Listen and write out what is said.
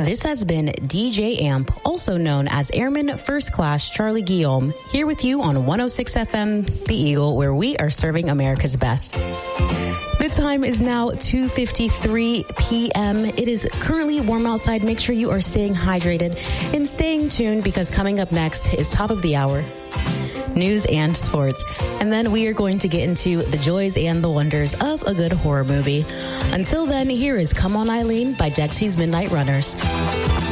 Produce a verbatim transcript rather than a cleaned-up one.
This has been D J Amp, also known as Airman First Class Charlie Guillaume, here with you on one oh six F M, The Eagle, where we are serving America's best. The time is now two fifty-three p.m. It is currently warm outside. Make sure you are staying hydrated and staying tuned, because coming up next is top of the hour, news and sports. And then we are going to get into the joys and the wonders of a good horror movie. Until then, here is Come On Eileen by Dexy's Midnight Runners.